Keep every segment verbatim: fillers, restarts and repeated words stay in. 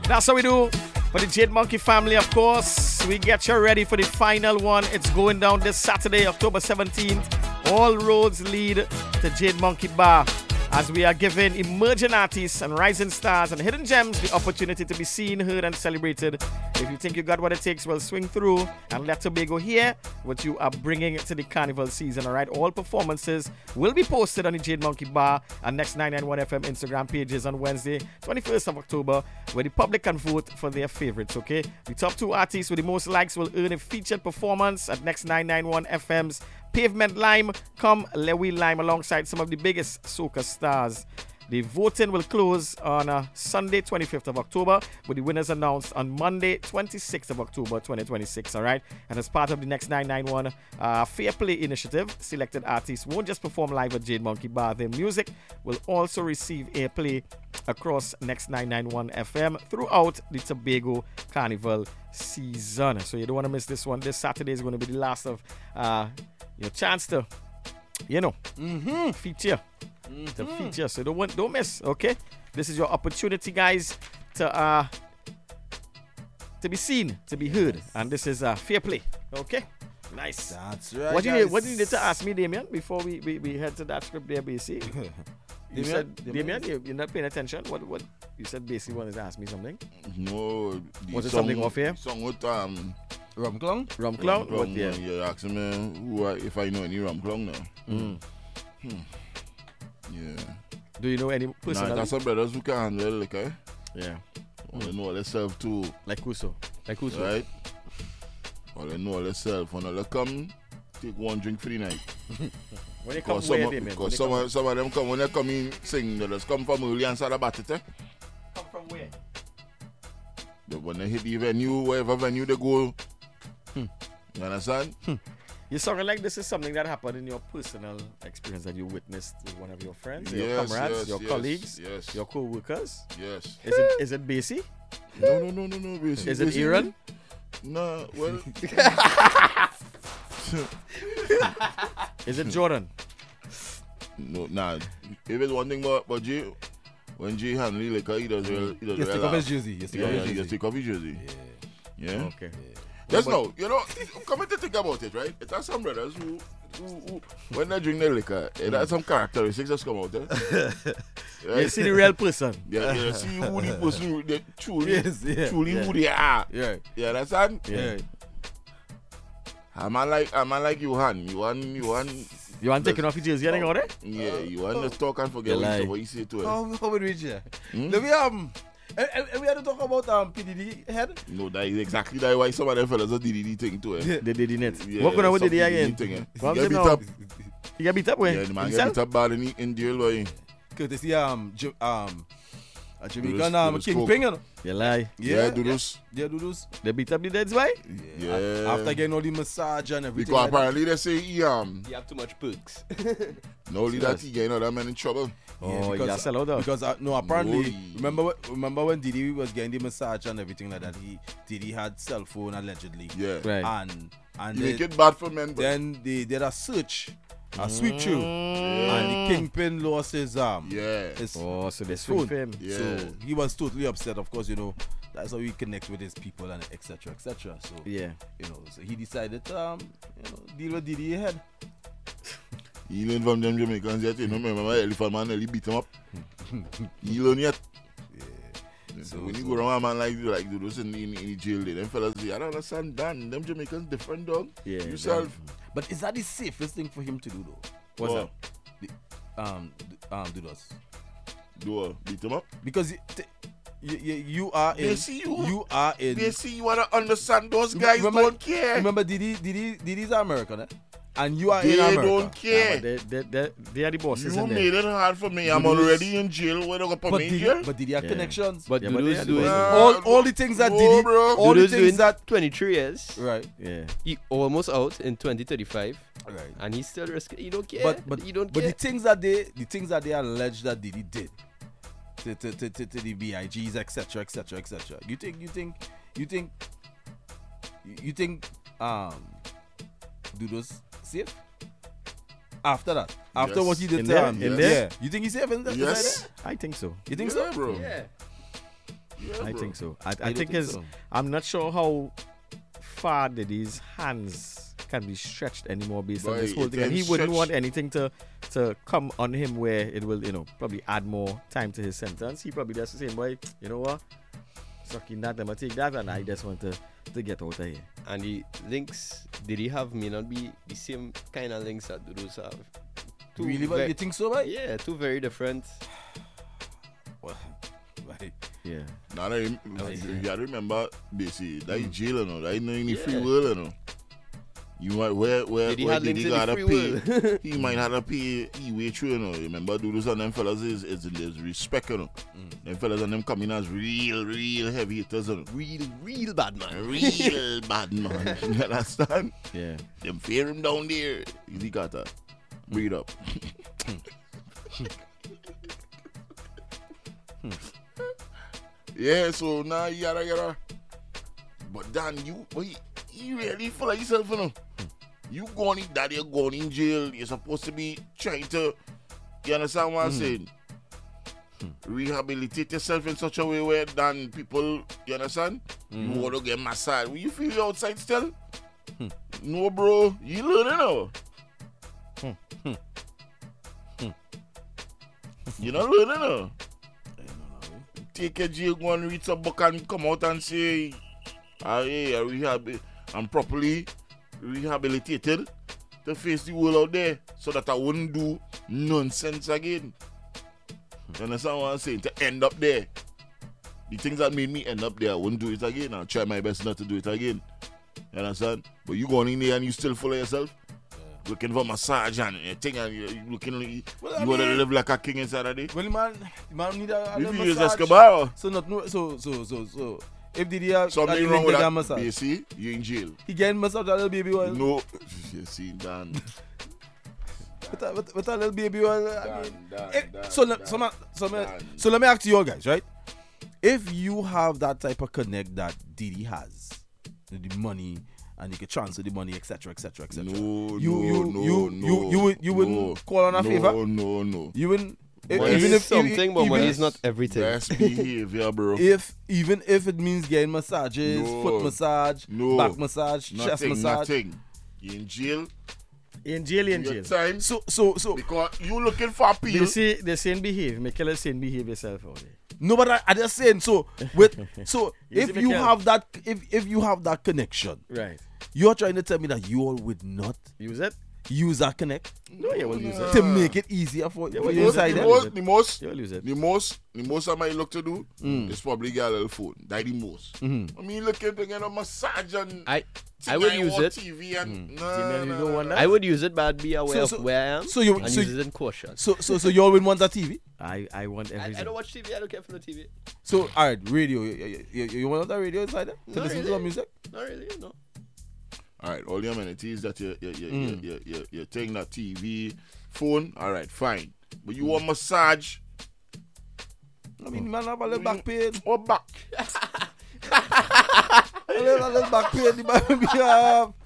That's how we do for the Jade Monkey family, of course. We get you ready for the final one. It's going down this Saturday, October seventeenth. All roads lead to Jade Monkey Bar, as we are giving emerging artists and rising stars and hidden gems the opportunity to be seen, heard, and celebrated. If you think you got what it takes, well, swing through and let Tobago hear what you are bringing to the carnival season, all right? All performances will be posted on the Jade Monkey Bar and Next nine nine one F M Instagram pages on Wednesday, twenty-first of October, where the public can vote for their favorites, okay? The top two artists with the most likes will earn a featured performance at Next nine nine one F M's Pavement Lime. Come Lewy Lime alongside some of the biggest soca stars. The voting will close on uh, Sunday, twenty-fifth of October, with the winners announced on Monday, twenty-sixth of October, twenty twenty-six, all right? And as part of the Next nine nine one uh, Fair Play initiative, selected artists won't just perform live at Jade Monkey Bar. Their music will also receive airplay across Next nine nine one F M throughout the Tobago Carnival season. So you don't want to miss this one. This Saturday is going to be the last of uh, your chance to, you know, Mm-hmm. feature. Mm-hmm. To feature, so don't want, don't miss. Okay, this is your opportunity, guys, to uh to be seen, to be heard, and this is uh, Fair Play. Okay, nice. That's right. What do you guys. what do you need to ask me, Damien, before we, we, we head to that script there, Basie? You Damien? said, Damien? Damien, you, you're not paying attention. What what you said? Basie wanted to ask me something. No. the Was it song- something off here? Song with um. Rum Clong? Rum Clown? Rum What? Clong, Yeah. uh, You're asking me who I, if I know any Rum Clong now. Mm. Yeah. Do you know any Nah, personally? that's some brothers who can handle liquor. Yeah, All they know themselves too, like Kuso, like Kuso. right? All they know themselves. When they come, take one drink for the night. When they come, Because where, some, of- Damien? When because they some, come, of- some of them come, when they come in sing, they just come from early and start about it. Eh? come from where? But when they hit the venue, wherever venue they go, Hmm. you understand? You sounding like this is something that happened in your personal experience that you witnessed with one of your friends, your Yes, comrades, yes, your yes, colleagues, yes. your co-workers. Yes. Is it is it Basie? No, no, no, no, no. Basically, Is it Aaron? No, well, Is it Jordan? no, nah. If it's one thing about, about Jay, when Jay handle the liquor, he does real, he does You real stick off his laugh. jersey. You stick Yeah, off yeah, his he jersey. just take off his jersey. Yeah. Yeah. Okay. Just now, you know, come to think about it, right? It has some brothers who, who, who when they drink the liquor, it has some characteristics that come out there. Right? You see the real person. Yeah, yeah, see who the person, who they truly, Yes, yeah, truly yeah. who they are. Yeah. You understand? Yeah. A man like, a man like Johan, Johan, Johan, You want taking off your jersey and all that? yeah, Johan just talk and forget You what lie. he, what he say to her. How, how would we reach here? Hmm? Let me, um, and, and, and we had to talk about um, P D D head. No, that is exactly that why some of them fellas are D D D thing to it. They did in it. Yeah, What going on with some Diddy D D D again? thing, eh. What He was get it beat now? up. He got beat up with Yeah, the man get himself? beat up bad in, in jail, boy. Courtesy um, J- um, a Jamaican Dudus- um, Dudus Kingpin, you know. You lie. Yeah, do this. Yeah, do those. They beat up the deads, why? Yeah. After getting all the massage and everything. Because like that. apparently they say he um You have too much perks. not only that he getting other men in trouble. Oh, because, yeah, sell out though. Because uh, no, apparently, No. remember wh- remember when Diddy was getting the massage and everything like that. He Diddy had cell phone allegedly, Yeah. Right. and and You they, make it bad for men, but then they did a search, a sweep through, Mm. and the Kingpin lost his um yeah. his, Oh, so they his swing phone. for him. Yeah. So he was totally upset. Of course, you know that's how he connects with his people and et cetera et cetera. So Yeah. you know, so he decided to um you know deal with Diddy head. He learned from them Jamaicans yet, you know, remember Elephant Man nearly beat him up. He learn yet. Yeah. So when you go around a man like like do this in, in, in the jail, there, them fellas say, I don't understand, Dan. Them Jamaicans different, dog. Yeah. Yourself. But is that the safest thing for him to do though? What's What? that? Um, d- um, do those. Do uh, beat him up. Because y- t- y- y- you are in. They see you. You are in. They see you wanna understand those guys Remember- don't care. Remember, Diddy, Diddy, Diddy's American, eh? And you are They in America. don't Yeah, care. but they, they, they, they are the bosses You in there. made it hard for me. I'm Dudus- already in jail. Where they gonna put But me in Diddy, jail? but Diddy have Yeah. connections. But Yeah, but they Dudus had doing, the- all, all the things that No, Diddy, bro. all the Dudus things doing that. twenty-three years. Right, Yeah. He almost out in twenty thirty-five, right. and he's still risking. He don't care. But but he don't but care. the things that they the things that they allege that Diddy did to to to, to, to the B I Gs et cetera et cetera et cetera. You think you think you think you think um do those safe? After that, after Yes. what he did In to there? um, In yeah. there? yeah, you think he's safe in that? Yes. I think so. You think Yeah, so? bro. yeah. Yeah, I bro. think so. I, I, I don't think think his. so. I'm not sure how far Diddy's hands can be stretched anymore based on Boy, this whole it thing, and he can wouldn't stretch- want anything to to come on him where it will, you know, probably add more time to his sentence. He probably just the same, boy. You know what? Sucking that, I'ma take that, and I just want to to get out of here. And the links did he have may not be the same kind of links that those have. Two Really, but ve- you think so, right? Yeah, two very different. Well, right. Yeah. Now, that you, you gotta remember, basically, that is jail, you know. That is not in the free Yeah. world, you know. You might, where, where, Did he where have did links he in the gotta free pay? world? He might have to pay he way through, you know. Remember, Doodles and them fellas is, is there's respect, you know. Them fellas and them coming as real, real heavy hitters, you know. Real, real bad man. Real bad man. You understand? Yeah. Them fear him down there. Easy got that. Breathe up. Yeah, so now you gotta gotta. But Dan, you, but you, you really feel like yourself, you know. You going in, daddy, you're going in jail. You're supposed to be trying to, you understand what I'm saying? Rehabilitate yourself in such a way where Dan people, you understand? You want to get massage. Will you feel you outside still? No, bro. You learning now. You not learning now. Take a jail, go and read some book and come out and say, ah, hey, I rehab, I'm properly rehabilitated to face the world out there so that I wouldn't do nonsense again. You understand what I'm saying? To end up there. The things that made me end up there, I wouldn't do it again. I'll try my best not to do it again. You understand? But you going in there and you still full of yourself? Looking for massage and uh, thing and you, you looking like Well, you I want to mean- live like a king inside of it? Well, man, man need a, a You little feel use massage. Escobar? So not no, so so so so. If Diddy have Something that wrong with nigga that. massage, You see, you in jail. he getting massage a little baby one. No, you see, Dan. With a, with, with a little baby one. I Dan, mean, Dan, eh, Dan, so, le- Dan, so, ma- so, me- Dan. so let me ask you all guys, right? If you have that type of connect that Diddy has, the money, and you can transfer the money, et cetera, et cetera, et cetera. No, you, no, you, no, you, no, you, you, would, you wouldn't no, call on a no, favor. No, no, You wouldn't. if- Money even is if something, but even, money is not everything. Best behavior, bro. If even if it means getting massages, No. foot massage, No. back massage, chest nothing, massage. nothing. You in jail. In jail, in Your jail. time. So so so Because you looking for They appeal. say they're saying behave. Michael saying behave yourself out there. no, but I, I just saying so with so You if see, you Mikel? have that if if you have that connection, Right. you're trying to tell me that you all would not Use it? use that connect No, you will use it. to make it easier for, Yeah, for well, you you inside the there. use most, it. the most, You will use it. the most, the most I might look to do Mm. is probably get a little phone. That the most. Mhm. I mean, looking to get a massage and I I would use it. T V and See, no, man, you no, don't no, want no. that? I would use it, but I'd be aware So- of so- where I am so you- and so use you- it in caution. So so so you all would want a T V. I, I want I, everything. I don't watch T V. I don't care for the T V. So all right, radio. You, you, you want that radio inside there to Not listen to really. some music? Not really. No. All right, all the amenities that you you you Mm. you you you you're taking that T V, phone. All right, fine. But you want massage I mean, man, have a little back pain. or back? A little, a little back pain. The man be have.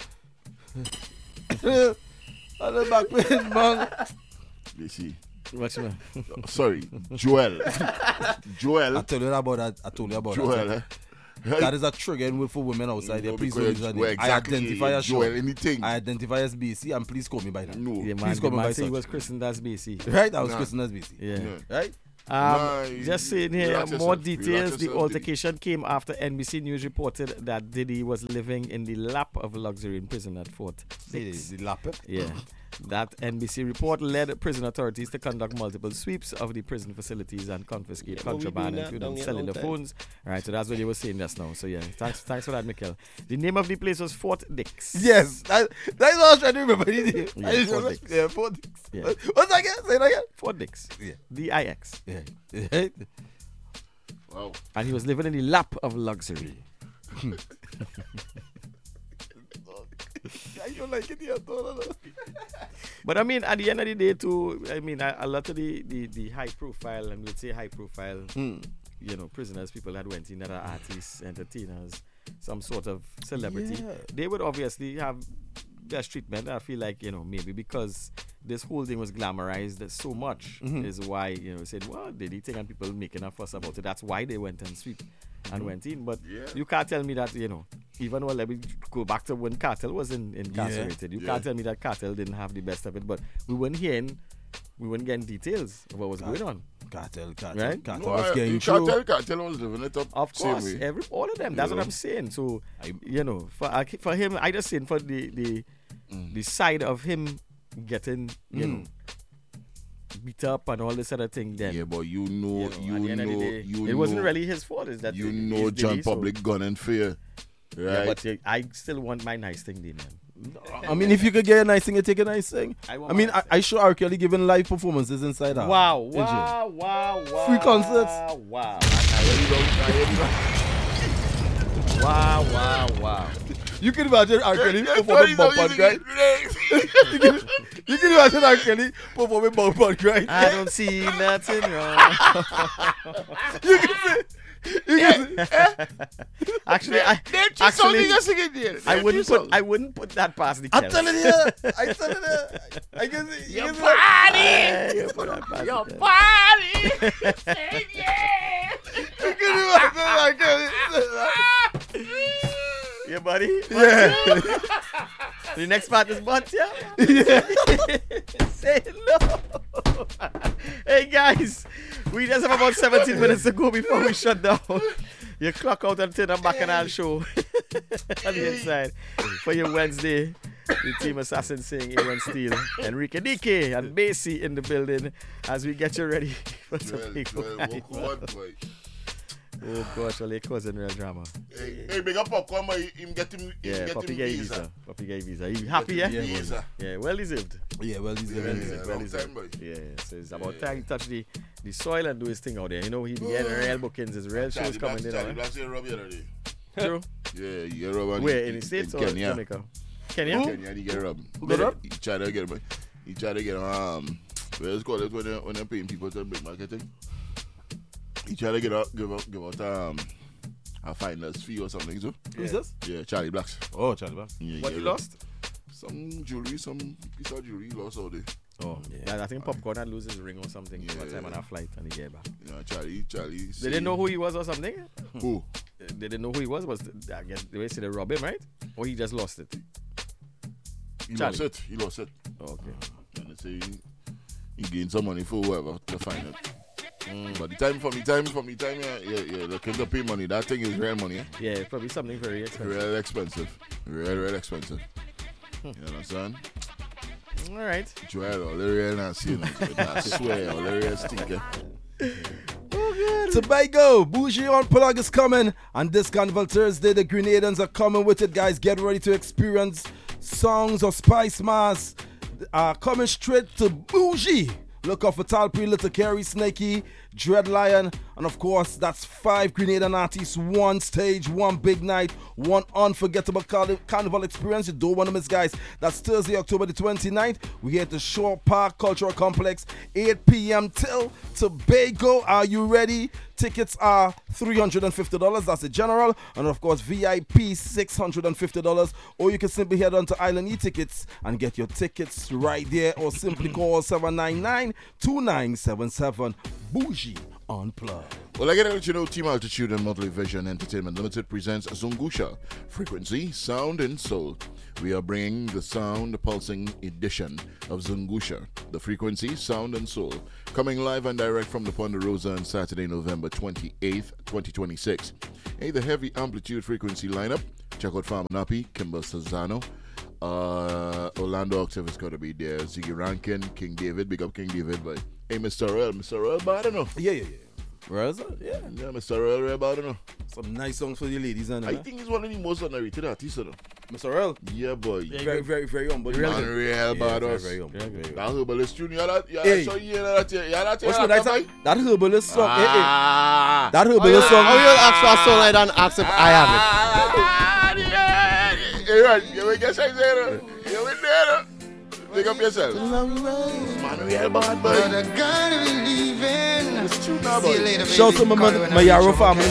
A little back pain, man. You see. What's your Sorry, Joel. Joel. I told you about that. I told you about Joel. that. eh? That is a trigger word for women outside there. No, Please because don't use that well, name. exactly, I identify as Joel, Sean. anything. I identify as B C, and please call me by that. no. Yeah, man. Please The come and man buy say he such. was christened as B C. Right? I was Nah. christened as B C. Yeah. Yeah. Right? Um, Nah, just saying here, relax more yourself, details. relax The yourself, altercation came after N B C News reported that Diddy was living in the lap of luxury in prison at Fort The, Dix. the lap. Yeah. That N B C report led prison authorities to conduct multiple sweeps of the prison facilities and confiscate Yeah, but we contraband, doing that including down here cellular long time. phones. Right, so that's what you were saying just now. So yeah, thanks, thanks for that, Mikkel. The name of the place was Fort Dix. Yes. That, that's what I was trying to remember. The name. Yeah, I just Fort remember- Dix. Yeah, Fort Dix. Yeah. What's that again? Say it again. Fort Dix. Yeah. D I X. Yeah. Wow. And he was living in the lap of luxury. I don't like it here. Don't know. But I mean, at the end of the day, too, I mean, a, a lot of the, the, the high profile, and we'd say high profile, Hmm. you know, prisoners, people that went in that are artists, entertainers, some sort of celebrity, Yeah. they would obviously have best treatment. I feel like, you know, maybe because this whole thing was glamorized so much Mhm. is why, you know, said, well, did he think and people making a fuss about it? That's why they went and sweep and went in. But Yeah. you can't tell me that, you know, even though let me go back to when Cartel was in, incarcerated, you Yeah. can't tell me that Cartel didn't have the best of it. But we weren't hearing, we weren't getting details of what was going on. Cartel, cartel, Right? cartel No, was I, getting you through. Cartel, Cartel was living it up. Of same course, way. every all of them. That's You what know? I'm saying. So, I- you know, for I- for him, I just saying for the the Mm. the side of him getting, you Mm. know, beat up and all this other thing. Then, Yeah, but you know, you know, you, at the end know, of the day, you it know, wasn't really his fault. Is that you it- know it's John Diddy, so- Public gun and fear, right? Yeah, but uh, I still want my nice thing, then, man. I mean, if you could get a nice thing, you take a nice thing. I I, want mean, my I, nice I saw R. Kelly giving live performances inside out. Wow! in jail. Wow! Wow! Wow! Free concerts. Wow! I Wow! Wow! Wow! You can imagine R. Kelly That's performing funny, bump so and grind. You can, you can imagine R. Kelly performing bump and grind. I don't see nothing wrong. You can see. You can see. Actually, I Them two songs actually you just singing there. I Them wouldn't two put songs. I wouldn't put that past the I'm Kells. telling you. I'm telling you. I can see. You Your can see. body, Yeah, you put that past your the Kells. body, say yeah. You can imagine R. Kelly. Yeah, buddy. Yeah. The next part is butt, yeah? Say no. Hey, guys. We just have about seventeen minutes to go before we shut down. You clock out and turn a bacchanal show on the inside for your Wednesday. The Team Assassin saying Aaron Steele, Enrique D K, and Basie in the building as we get you ready for some Well, people. well, walk on, boy. Oh, gosh, well, they causing real drama. Hey, hey, big up Popcorn, boy. Him get him, him Yeah, get Puppy him gave visa. visa. Puppy gave visa. You happy, yeah? Get him Yeah, visa. Yeah, well deserved. Yeah, well, he's Yeah, well, yeah, he's- long well deserved. time, boy. Yeah, so it's about time he touch the, the soil and do his thing out there. You know, he be getting real bookings, his real shows Charlie coming Blacks, in. Charlie Right? Blacks, you rub the other day. True. Yeah, you get rub on Where, in the States or Kenya. Jamaica? Kenya? Kenya, he get rub. Who got rub? He try to get him. He try to get him. Um, what is it called? When they when they paying people to big marketing. He try to get out, give out, give out um a finder's fee or something. So Who's this? yeah, Charlie Blacks. Oh, Charlie Black. Yeah, What get you rub. lost? Some jewelry, some piece of jewelry he lost all day. Oh, yeah. I think Popcorn had lose his ring or something Yeah. one time on a flight and he get back. You know, Charlie, Charlie. They didn't know who he was or something? Who? They didn't know who he was. Was I guess they say they robbed him, right? Or he just lost it? He Charlie. lost it. He lost it. Oh, okay. And they say he, he gained some money for whoever to find it. Mm. But the time from the time from the time yeah yeah yeah the kids are pay money. That thing is real money. Eh? Yeah, it's probably something very expensive. Real expensive. Real real expensive. Hmm. You understand? All right. Joel, all the real Nancy, you know, I swear, all the real stinker. Tobago, Bougie Unplug is coming, and this Carnival Thursday, the Grenadians are coming with it, guys. Get ready to experience songs of Spice Mass. Uh, coming straight to Bougie. Look out for Talpri, Little Carey, Snakey, Dread Lion, and of course, that's five Grenadian artists, one stage, one big night, one unforgettable carni- carnival experience. You don't want to miss, guys. That's Thursday, October the twenty-ninth. We here at the Shore Park Cultural Complex, eight p.m. till Tobago. Are you ready? Tickets are three hundred fifty dollars. That's the general. And of course, V I P six hundred fifty dollars. Or you can simply head on to Island E-Tickets and get your tickets right there. Or simply call seven nine nine, two nine seven seven. Bougie Unplugged. Well, I gotta let you know, Team Altitude and Model Vision Entertainment Limited presents Zungusha, Frequency, Sound and Soul. We are bringing the sound pulsing edition of Zungusha, the Frequency, Sound and Soul, coming live and direct from the Ponderosa on Saturday, November twenty-eighth, twenty twenty-six. Hey, the heavy amplitude frequency lineup. Check out Farmer Nappy, Kimber Sazano, uh, Orlando Octave is going to be there, Ziggy Rankin, King David, big up King David, but hey, Mister Earl, Mister Earl, but I don't know. Yeah, yeah, yeah. Where is it? Yeah. Yeah, Mister Earl, Ray, but I don't know. Some nice songs for the ladies, and I think he's one of the most underrated artists, you know. Mister Earl. Yeah, boy. Yeah, Very, very, very humble. Real man. Unreal, Yeah, bad very, us. very humble. Yeah, Very very That herbalist tune, you had that, you had Hey. that, so you had that, you had that, you What's had that? that, That, that herbalist song. eh, eh. Ah. That herbalist song. How you ask for a song like that and ask if I have it? Ah, yeah. Hey, right, you will get say there. You will there. Pick up yourself. Man, real bad boy. But I gotta believe in. It's true now, boy. See you later, baby. Shout out to my, Call you when my I reach Yarrow home, okay? family.